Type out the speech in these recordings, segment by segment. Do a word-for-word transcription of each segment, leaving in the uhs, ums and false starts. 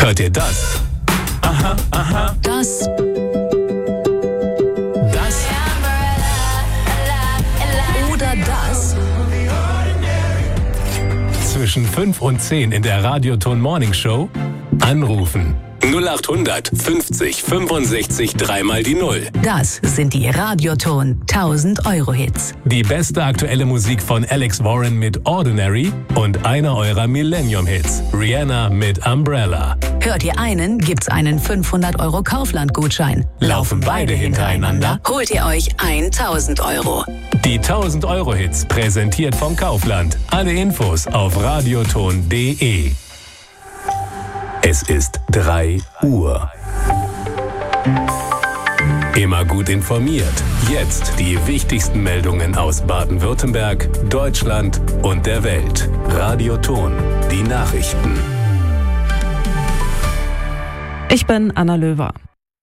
Hört ihr das? Aha, aha. Das. Das. Oder das. Zwischen fünf und zehn in der Radioton Morning Show anrufen. null acht hundert fünfzig fünfundsechzig dreimal die Null. Das sind die Radioton tausend Euro Hits. Die beste aktuelle Musik von Alex Warren mit Ordinary und einer eurer Millennium-Hits, Rihanna mit Umbrella. Hört ihr einen, gibt's einen fünfhundert Euro Kaufland-Gutschein. Laufen beide hintereinander, holt ihr euch tausend Euro. Die tausend Euro Hits, präsentiert vom Kaufland. Alle Infos auf radioton punkt de. Es ist drei Uhr. Immer gut informiert. Jetzt die wichtigsten Meldungen aus Baden-Württemberg, Deutschland und der Welt. Radioton, die Nachrichten. Ich bin Anna Löwer.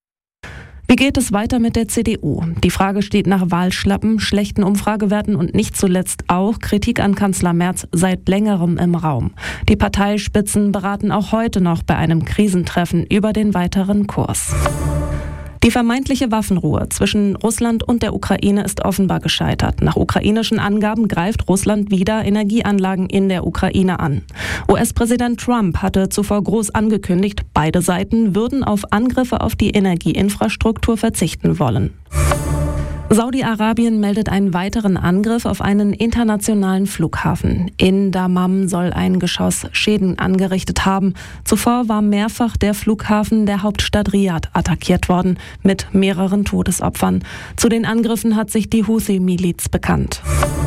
Wie geht es weiter mit der C D U? Die Frage steht nach Wahlschlappen, schlechten Umfragewerten und nicht zuletzt auch Kritik an Kanzler Merz seit längerem im Raum. Die Parteispitzen beraten auch heute noch bei einem Krisentreffen über den weiteren Kurs. Die vermeintliche Waffenruhe zwischen Russland und der Ukraine ist offenbar gescheitert. Nach ukrainischen Angaben greift Russland wieder Energieanlagen in der Ukraine an. U S-Präsident Trump hatte zuvor groß angekündigt, beide Seiten würden auf Angriffe auf die Energieinfrastruktur verzichten wollen. Saudi-Arabien meldet einen weiteren Angriff auf einen internationalen Flughafen. In Dammam soll ein Geschoss Schäden angerichtet haben. Zuvor war mehrfach der Flughafen der Hauptstadt Riad attackiert worden, mit mehreren Todesopfern. Zu den Angriffen hat sich die Houthi-Miliz bekannt.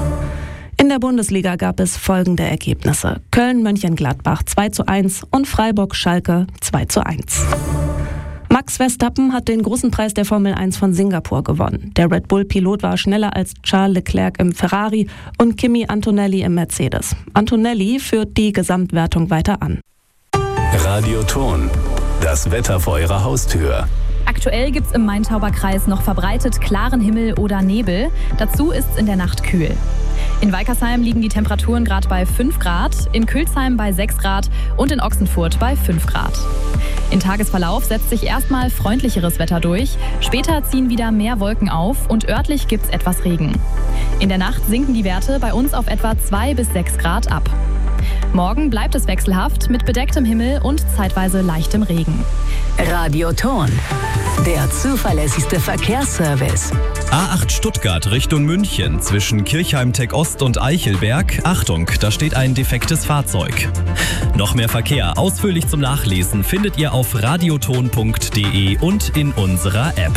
In der Bundesliga gab es folgende Ergebnisse: Köln-Mönchengladbach zwei zu eins und Freiburg-Schalke zwei zu eins. Max Verstappen hat den großen Preis der Formel eins von Singapur gewonnen. Der Red Bull-Pilot war schneller als Charles Leclerc im Ferrari und Kimi Antonelli im Mercedes. Antonelli führt die Gesamtwertung weiter an. Radioton, das Wetter vor eurer Haustür. Aktuell gibt es im Main-Tauber-Kreis noch verbreitet klaren Himmel oder Nebel. Dazu ist es in der Nacht kühl. In Weikersheim liegen die Temperaturen gerade bei fünf Grad, in Külsheim bei sechs Grad und in Ochsenfurt bei fünf Grad. Im Tagesverlauf setzt sich erstmal freundlicheres Wetter durch. Später ziehen wieder mehr Wolken auf und örtlich gibt es etwas Regen. In der Nacht sinken die Werte bei uns auf etwa zwei bis sechs Grad ab. Morgen bleibt es wechselhaft mit bedecktem Himmel und zeitweise leichtem Regen. Radioton, der zuverlässigste Verkehrsservice. A acht Stuttgart Richtung München zwischen Kirchheim-Tech Ost und Eichelberg. Achtung, da steht ein defektes Fahrzeug. Noch mehr Verkehr ausführlich zum Nachlesen findet ihr auf radioton punkt de und in unserer App.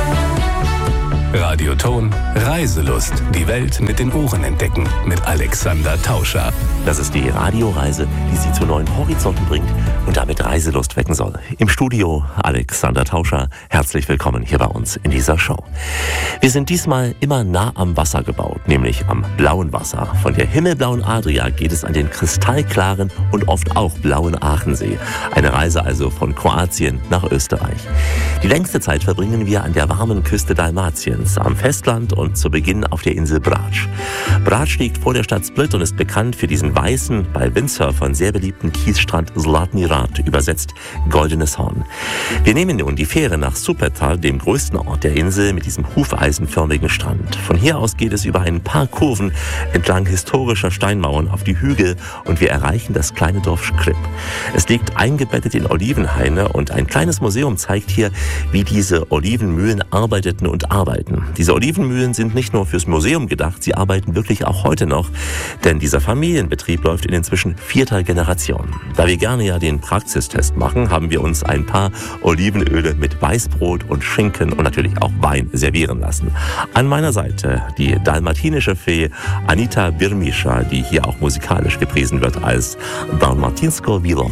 Radioton, Reiselust. Die Welt mit den Ohren entdecken. Mit Alexander Tauscher. Das ist die Radioreise, die Sie zu neuen Horizonten bringt und damit Reiselust wecken soll. Im Studio Alexander Tauscher. Herzlich willkommen hier bei uns in dieser Show. Wir sind diesmal immer nah am Wasser gebaut, nämlich am blauen Wasser. Von der himmelblauen Adria geht es an den kristallklaren und oft auch blauen Aachensee. Eine Reise also von Kroatien nach Österreich. Die längste Zeit verbringen wir an der warmen Küste Dalmatiens, am Festland und zu Beginn auf der Insel Brač. Brač liegt vor der Stadt Split und ist bekannt für diesen weißen, bei Windsurfern sehr beliebten Kiesstrand Zlatni Rat, übersetzt Goldenes Horn. Wir nehmen nun die Fähre nach Supetar, dem größten Ort der Insel, mit diesem hufeisenförmigen Strand. Von hier aus geht es über ein paar Kurven entlang historischer Steinmauern auf die Hügel und wir erreichen das kleine Dorf Škrip. Es liegt eingebettet in Olivenhaine und ein kleines Museum zeigt hier, wie diese Olivenmühlen arbeiteten und arbeiten. Diese Olivenmühlen sind nicht nur fürs Museum gedacht, sie arbeiten wirklich auch heute noch, denn dieser Familienbetrieb läuft in inzwischen vierter Generation. Da wir gerne ja den Praxistest machen, haben wir uns ein paar Olivenöle mit Weißbrot und Schinken und natürlich auch Wein servieren lassen. An meiner Seite die dalmatinische Fee Anita Birmischa, die hier auch musikalisch gepriesen wird als Dalmatinsko Vilo.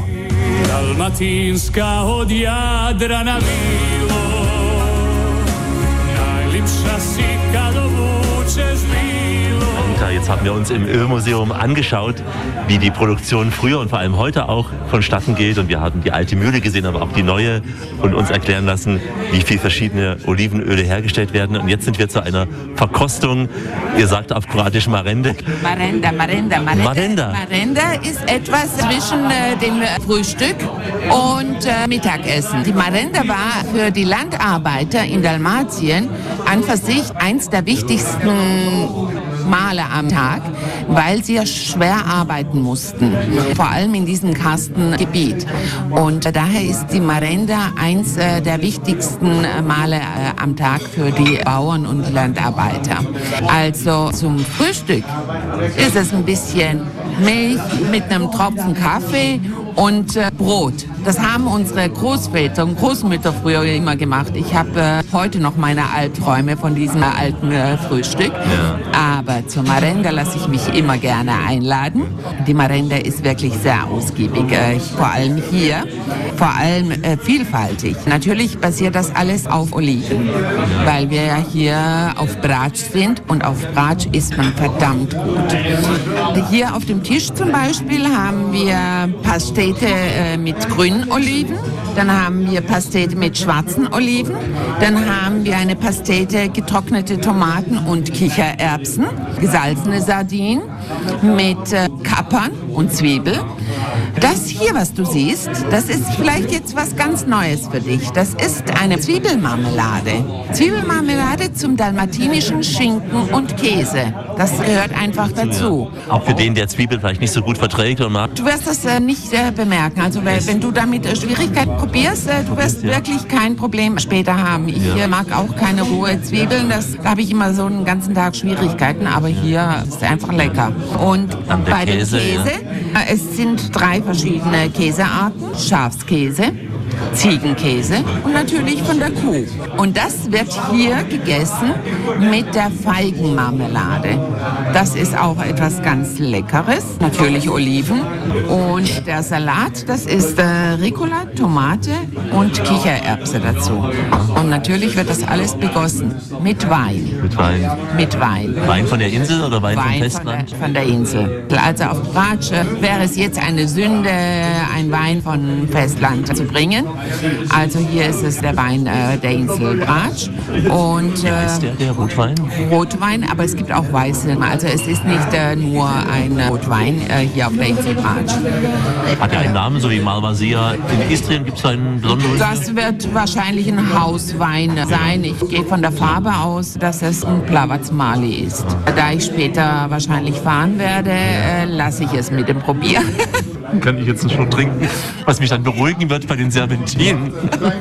Dalmatinska od Jadrana bilo, najlipša si kad ovučeš bilo. Anita, jetzt haben wir uns im Ölmuseum angeschaut, wie die Produktion früher und vor allem heute auch vonstatten geht. Und wir haben die alte Mühle gesehen, aber auch die neue und uns erklären lassen, wie viele verschiedene Olivenöle hergestellt werden. Und jetzt sind wir zu einer Verkostung. Ihr sagt auf Kroatisch Marende. Marenda, Marenda, Marenda. Marenda. Marenda ist etwas zwischen äh, dem Frühstück und äh, Mittagessen. Die Marenda war für die Landarbeiter in Dalmatien an für sich eins der wichtigsten Male am Tag, weil sie ja schwer arbeiten mussten, vor allem in diesem Karstengebiet. Und daher ist die Marenda eins äh, der wichtigsten Male äh, am Tag für die Bauern und Landarbeiter. Also zum Frühstück ist es ein bisschen Milch mit einem Tropfen Kaffee und äh, Brot. Das haben unsere Großväter und Großmütter früher immer gemacht. Ich habe äh, heute noch meine Albträume von diesem alten äh, Frühstück. Ja. Aber zur Marenda lasse ich mich immer gerne einladen. Die Marenda ist wirklich sehr ausgiebig, äh, vor allem hier, vor allem äh, vielfältig. Natürlich basiert das alles auf Oliven, weil wir ja hier auf Brač sind und auf Brač isst man verdammt gut. Hier auf dem Tisch zum Beispiel haben wir Pastete äh, mit grünen Oliven, dann haben wir Pastete mit schwarzen Oliven, dann haben wir eine Pastete getrocknete Tomaten und Kichererbsen, gesalzene Sardinen mit äh, Kapern und Zwiebel. Das hier, was du siehst, das ist vielleicht jetzt was ganz Neues für dich. Das ist eine Zwiebelmarmelade. Zwiebelmarmelade zum dalmatinischen Schinken und Käse. Das gehört einfach dazu. Ja. Auch für den, der Zwiebeln vielleicht nicht so gut verträgt und mag. Du wirst das äh, nicht äh, bemerken. Also wenn, wenn du damit äh, Schwierigkeiten probierst, äh, du wirst ja. wirklich kein Problem später haben. Ich ja. äh, mag auch keine rohe Zwiebeln. Das, da habe ich immer so einen ganzen Tag Schwierigkeiten. Aber hier ist es einfach lecker. Und bei dem Käse, Käse ja. äh, es sind drei verschiedene Käsearten. Schafskäse, Ziegenkäse und natürlich von der Kuh. Und das wird hier gegessen mit der Feigenmarmelade. Das ist auch etwas ganz Leckeres. Natürlich Oliven. Und der Salat, das ist äh, Ricola, Tomate und Kichererbse dazu. Und natürlich wird das alles begossen mit Wein. Mit Wein? Mit Wein. Wein von der Insel oder Wein, Wein vom Festland? Von der, von der Insel. Also auf Brač wäre es jetzt eine Sünde, ein Wein von Festland zu bringen. Also hier ist es der Wein äh, der Insel Brač. Und, äh, ja, ist der, der Rotwein? Rotwein, aber es gibt auch Weiße. Also es ist nicht äh, nur ein Rotwein äh, hier auf der Insel Brač. Hat er einen Namen, so wie Malvasia? In Istrien gibt es einen besonderen? Das wird wahrscheinlich ein Hauswein sein. Ich gehe von der Farbe aus, dass es ein Plavac Mali ist. Da ich später wahrscheinlich fahren werde, äh, lasse ich es mit dem Probieren. Kann ich jetzt schon trinken, was mich dann beruhigen wird bei den Serpentinen.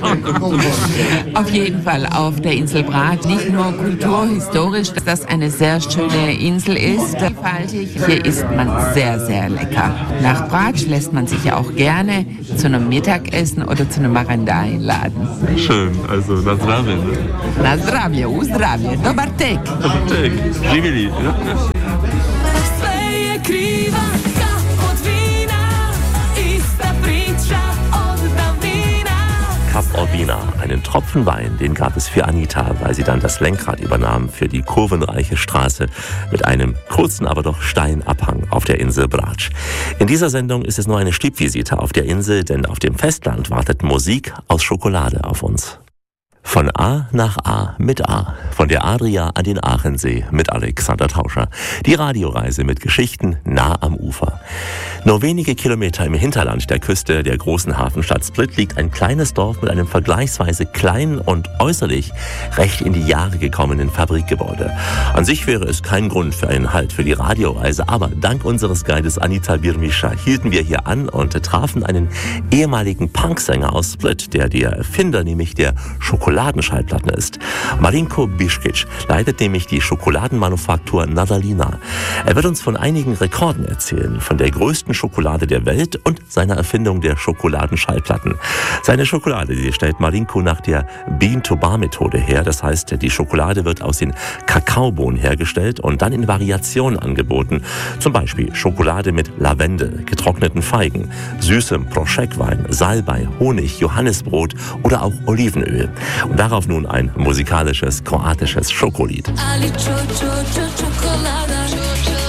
Auf jeden Fall auf der Insel Brač. Nicht nur kulturhistorisch, dass das eine sehr schöne Insel ist, vielfältig. Hier isst man sehr, sehr lecker. Nach Brač lässt man sich ja auch gerne zu einem Mittagessen oder zu einem Marenda einladen. Schön, also na zdravie. Na zdravie, u zdravie. Dobar tek. Dobar tek. Živjeli. Kap Urbina, einen Tropfen Wein, den gab es für Anita, weil sie dann das Lenkrad übernahm für die kurvenreiche Straße mit einem kurzen, aber doch steilen Abhang auf der Insel Brač. In dieser Sendung ist es nur eine Stippvisite auf der Insel, denn auf dem Festland wartet Musik aus Schokolade auf uns. Von A nach A mit A. Von der Adria an den Aachensee mit Alexander Tauscher. Die Radioreise mit Geschichten nah am Ufer. Nur wenige Kilometer im Hinterland der Küste der großen Hafenstadt Split liegt ein kleines Dorf mit einem vergleichsweise kleinen und äußerlich recht in die Jahre gekommenen Fabrikgebäude. An sich wäre es kein Grund für einen Halt für die Radioreise, aber dank unseres Guides Anita Birmischa hielten wir hier an und trafen einen ehemaligen Punksänger aus Split, der der Erfinder nämlich der Schokoladenschallplatten ist. Marinko Biškić leitet nämlich die Schokoladenmanufaktur Nadalina. Er wird uns von einigen Rekorden erzählen, von der größten Schokolade der Welt und seiner Erfindung der Schokoladenschallplatten. Seine Schokolade, die stellt Marinko nach der Bean-to-Bar-Methode her. Das heißt, die Schokolade wird aus den Kakaobohnen hergestellt und dann in Variationen angeboten. Zum Beispiel Schokolade mit Lavendel, getrockneten Feigen, süßem Prošek-Wein, Salbei, Honig, Johannisbrot oder auch Olivenöl. Und darauf nun ein musikalisches kroatisches Schokolied.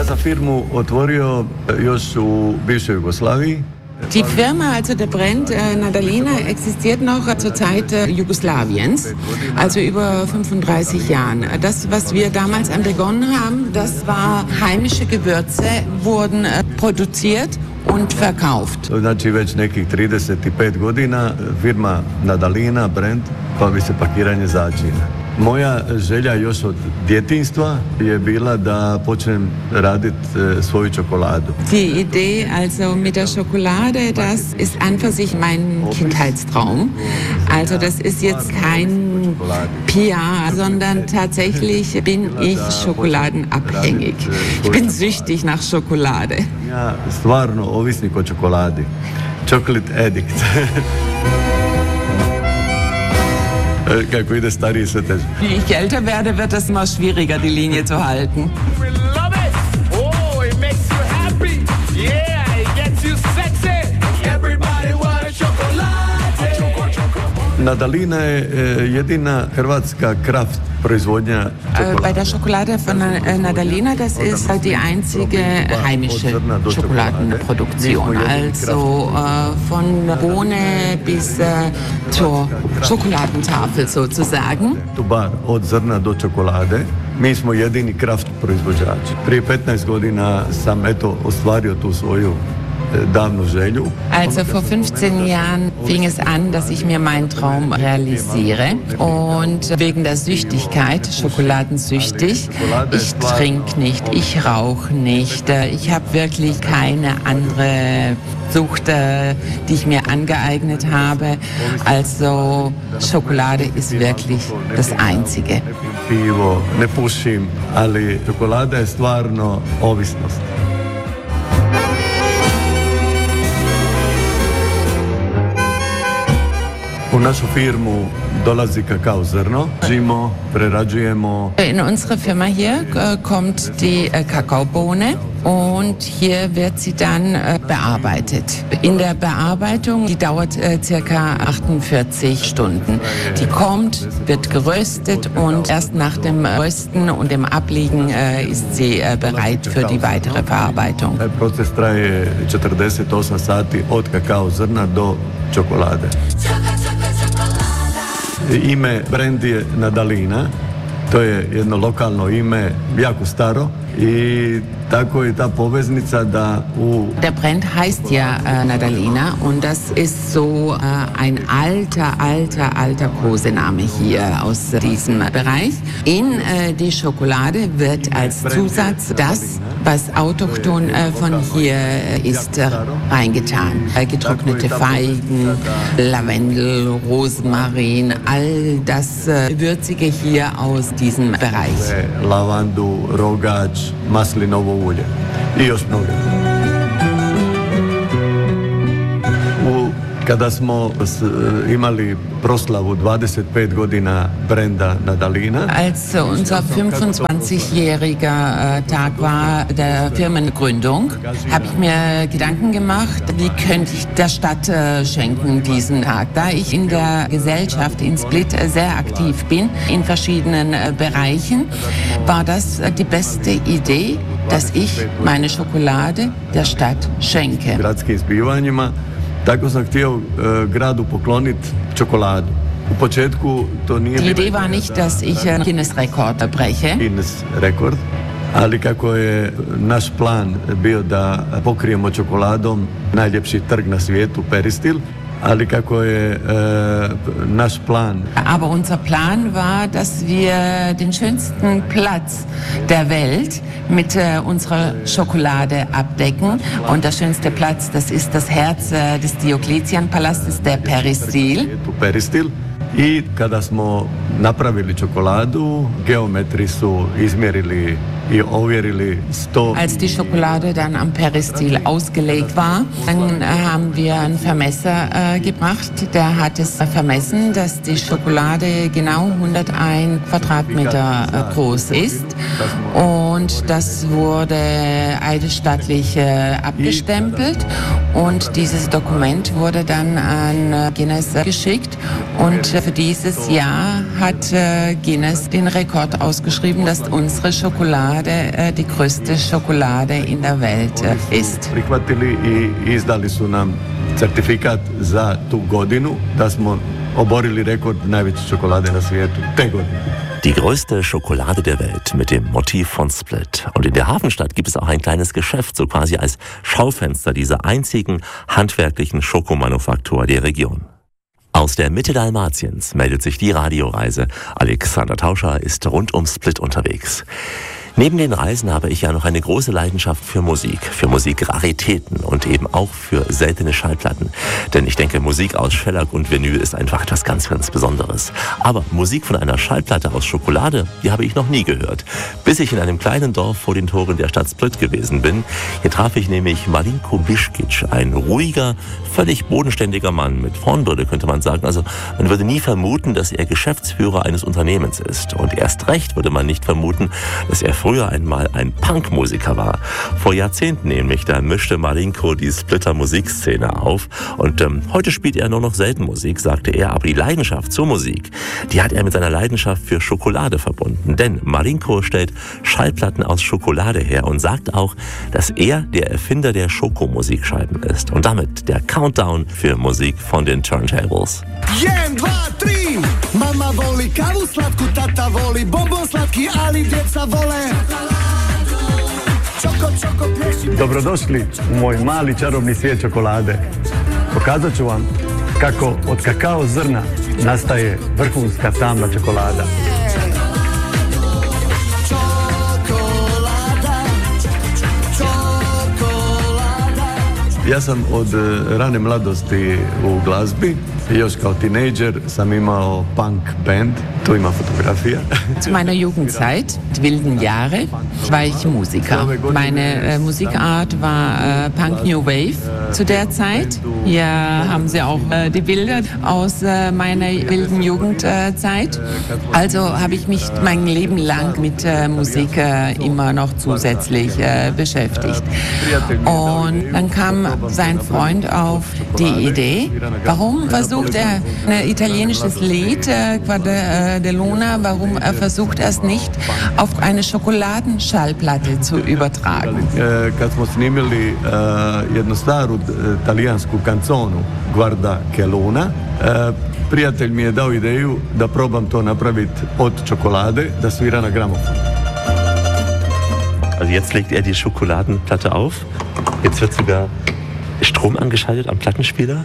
sam firmu otvorio još u bivšoj Jugoslaviji. Die Firma, also der Brand äh, Nadalina, existiert noch zur Zeit äh, Jugoslawiens, also über fünfunddreißig Jahren. Das, was wir damals begonnen haben, das war heimische Gewürze, wurden äh, produziert und verkauft. Znači već nekih trideset pet godina firma Nadalina, brand, pa bi se pakiranje začina. Moja želja još od djetinjstva je bila da počnem raditi svoju čokoladu. Die Idee also mit der Schokolade, das ist an für sich mein Kindheitstraum. Also das ist jetzt kein P R, sondern tatsächlich bin ich schokoladenabhängig. Ich bin süchtig nach Schokolade. Ja, stvarno ovisnik o čokoladi. Chocolate addict. Kako ide stariji sve teže. Wie ich älter werde, wird es immer schwieriger, die Linie zu halten. Nadalina je jedina hrvatska kraft proizvodnja Schokolade. Bei der Schokolade von Nadalina, das ist die einzige heimische Schokoladenproduktion. Also äh, von Bohne bis äh, zur Schokoladentafel sozusagen. Bar od zrna do čokolade. Mi smo jedini kraft proizvođači. Prije petnaest godina sam eto ostvario tu svoju davnu želju. Also vor fünfzehn Jahren fing es an, dass ich mir meinen Traum realisiere und wegen der Süchtigkeit, schokoladensüchtig, ich trinke nicht, ich rauche nicht, ich habe wirklich keine andere Sucht, die ich mir angeeignet habe. Also Schokolade ist wirklich das Einzige. Pivo, ne pušim, ali čokolada je stvarno ovisnost. U našu firmu dolazi kakao zrno, žimo, prerađujemo. In unsere Firma hier äh, kommt die äh, Kakaobohne und hier wird sie dann äh, bearbeitet. In der Bearbeitung, die dauert äh, circa achtundvierzig Stunden. Die kommt, wird geröstet und erst nach dem Rösten und dem Abliegen äh, ist sie äh, bereit für die weitere Verarbeitung. Der Prozess traje četrdeset osam sati od kakao zrna do čokolade. Ime brand je Nadalina, to je jedno lokalno ime, jako staro i tako je ta poveznica da u... Der Brand heißt ja äh, Nadalina und das ist so äh, ein alter, alter, alter Kosename hier aus diesem Bereich. In äh, die Schokolade wird als Zusatz das, was autochthon äh, von hier ist, äh, reingetan. Äh, getrocknete Feigen, Lavendel, Rosmarin, all das äh, Würzige hier aus diesem Bereich. Lavandu, rogač, maslinovo ulje i još mnogo. U, kada smo s, imali proslavu dvadeset pet godina brenda Nadalina. Als unser fünfundzwanzigjähriger Tag war der Firmengründung, habe ich mir Gedanken gemacht, wie könnte ich der Stadt schenken diesen Tag. Da ich in der Gesellschaft in Split sehr aktiv bin, in verschiedenen Bereichen, war das die beste Idee, dass ich meine Schokolade der Stadt schenke. Tako sam htio uh, gradu pokloniti čokoladu. U početku to nije... Die Idee war nicht, dass ich einen Guinness-Rekord breche. Guinness-rekord. Ali kako je naš plan bio da pokrijemo čokoladom najljepši trg na svijetu, Peristil, ali kako je äh, naš plan. Aber unser Plan war, dass wir den schönsten Platz der Welt mit äh, unserer Schokolade abdecken. Und der schönste Platz, das ist das Herz äh, des Diokletian-Palastes, der Peristil. Peristil. I kada smo napravili čokoladu, geometri su izmjerili i ovjerili sto. Als die Schokolade dann am Peristil ausgelegt war, dann haben wir einen Vermesser äh, gebracht. Der hat es vermessen, dass die Schokolade genau hunderteins Quadratmeter äh, groß ist. Und das wurde eidesstattlich äh, abgestempelt. und dieses Dokument wurde dann an Guinness geschickt und für dieses Jahr hat Guinness den Rekord ausgeschrieben, dass unsere Schokolade die größte Schokolade in der Welt ist. Prihvatili i izdali su nam certifikat za tu godinu da smo oborili rekord najveće čokolade na svijetu te godine. Die größte Schokolade der Welt mit dem Motiv von Split. Und in der Hafenstadt gibt es auch ein kleines Geschäft, so quasi als Schaufenster dieser einzigen handwerklichen Schokomanufaktur der Region. Aus der Mitte Dalmatiens meldet sich die Radioreise. Alexander Tauscher ist rund um Split unterwegs. Neben den Reisen habe ich ja noch eine große Leidenschaft für Musik, für Musikraritäten und eben auch für seltene Schallplatten. Denn ich denke, Musik aus Schellack und Vinyl ist einfach etwas ganz, ganz Besonderes. Aber Musik von einer Schallplatte aus Schokolade, die habe ich noch nie gehört. Bis ich in einem kleinen Dorf vor den Toren der Stadt Split gewesen bin. Hier traf ich nämlich Malinko Biškić, ein ruhiger, völlig bodenständiger Mann mit Hornbrille, könnte man sagen. Also man würde nie vermuten, dass er Geschäftsführer eines Unternehmens ist. Und erst recht würde man nicht vermuten, dass er früher einmal ein Punkmusiker war. Vor Jahrzehnten nämlich, da mischte Malinko die Splitter Musikszene auf und ähm, heute spielt er nur noch selten Musik, sagte er, aber die Leidenschaft zur Musik, die hat er mit seiner Leidenschaft für Schokolade verbunden, denn Malinko stellt Schallplatten aus Schokolade her und sagt auch, dass er der Erfinder der Schokomusikscheiben ist und damit der Countdown für Musik von den Turntables. Jeden, dva, tri, mama voli kavu slatku, tata voli bonbon slatki, ali djeca vole. Dobrodošli u moj mali čarobni svijet čokolade. Pokazat ću vam kako od kakao zrna nastaje vrhunska tamna čokolada. Ja sam od rane mladosti u glazbi. Još kao tinejdžer sam imao punk band, tu ima fotografija. Zu meiner Jugendzeit, die wilden Jahre, war ich Musiker. Meine äh, Musikart war äh, Punk New Wave zu der Zeit. Hier haben Sie auch äh, die Bilder aus äh, meiner wilden Jugendzeit. Äh, also habe ich mich mein Leben lang mit äh, Musik äh, immer noch zusätzlich äh, beschäftigt. Und dann kam sein Freund auf die Idee, warum versucht er ein italienisches Lied, äh, Quadra de Luna, warum er versucht er es nicht auf eine Schokoladenschallplatte zu übertragen. Äh, kad smo snimili äh, jednu staru talijansku kanconu, Guarda che Luna, äh, prijatelj mi je dao ideju da probam to napraviti od čokolade, da svira na gramofon. Also jetzt legt er die Schokoladenplatte auf. Jetzt wird sogar Strom angeschaltet am Plattenspieler.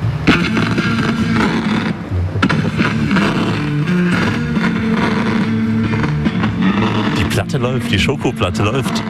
Die Platte läuft, die Schokoplatte läuft.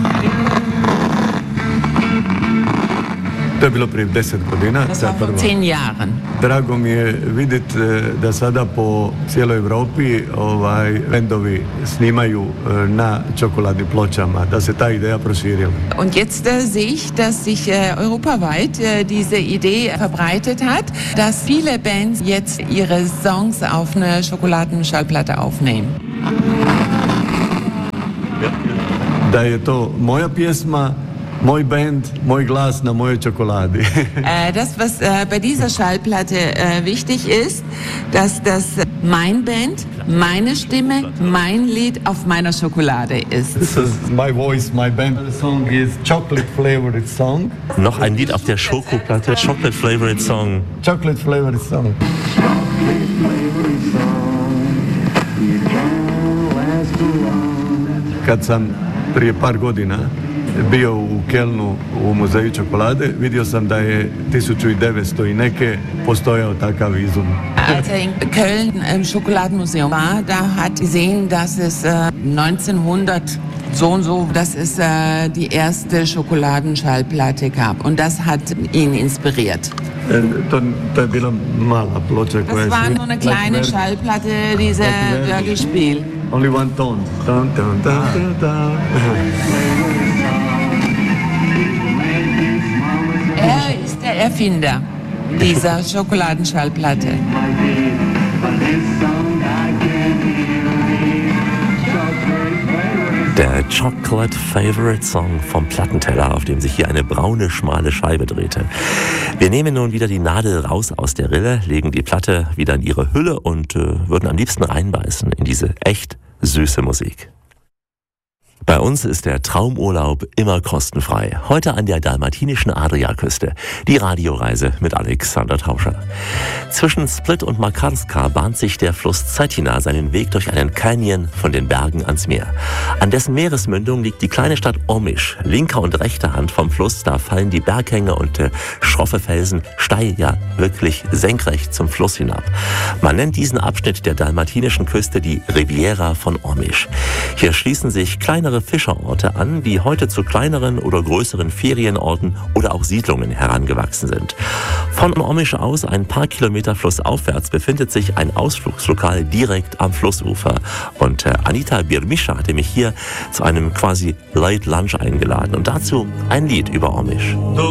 To je bilo prije deset godina. Das war vor zehn Jahren. Drago mi je vidjeti da sada po cijeloj Europi ovaj, bendovi snimaju na čokoladnim pločama, da se ta ideja proširila. Und jetzt äh, sehe ich, dass sich äh, europaweit äh, diese Idee verbreitet hat, dass viele Bands jetzt ihre Songs auf eine Schokoladenschallplatte aufnehmen. Da je to moja pjesma, moj band, moj glas na mojoj čokoladi. äh, das, was äh, bei dieser Schallplatte äh, wichtig ist, dass das mein Band, meine Stimme, mein Lied auf meiner Schokolade ist. This is my voice, my band. The song is Chocolate Flavored Song. Noch ein Lied auf der Schokoplatte, Chocolate Flavored Song. Chocolate Flavored Song. Kad sam prije par godina bio u Kelnu u muzeju čokolade, vidio sam da je tisuću devetsto i neke postojao takav izum. Als er in Köln im Schokoladenmuseum war, da hat gesehen, dass es äh, neunzehnhundert so und so, dass es äh, die erste Schokoladenschallplatte gab. Und das hat ihn inspiriert. To, to je bila mala ploča koja je... Das war nur eine kleine Schallplatte, diese Hörgespiel. Only one tone. Dun, dun, dun, dun, dun. Er ist der Erfinder dieser Schokoladenschallplatte. Der Chocolate Favorite Song vom Plattenteller, auf dem sich hier eine braune, schmale Scheibe drehte. Wir nehmen nun wieder die Nadel raus aus der Rille, legen die Platte wieder in ihre Hülle und äh, würden am liebsten reinbeißen in diese echt süße Musik. Bei uns ist der Traumurlaub immer kostenfrei. Heute an der dalmatinischen Adriaküste. Die Radioreise mit Alexander Tauscher. Zwischen Split und Makarska bahnt sich der Fluss Cetina seinen Weg durch einen Canyon von den Bergen ans Meer. An dessen Meeresmündung liegt die kleine Stadt Omiš. Linker und rechter Hand vom Fluss, da fallen die Berghänge und äh, schroffe Felsen steil, ja wirklich senkrecht zum Fluss hinab. Man nennt diesen Abschnitt der dalmatinischen Küste die Riviera von Omiš. Hier schließen sich kleinere Fischerorte an, die heute zu kleineren oder größeren Ferienorten oder auch Siedlungen herangewachsen sind. Von Omiš aus, ein paar Kilometer flussaufwärts, befindet sich ein Ausflugslokal direkt am Flussufer. Und äh, Anita Birmischa hatte mich hier zu einem quasi Light Lunch eingeladen und dazu ein Lied über Omiš.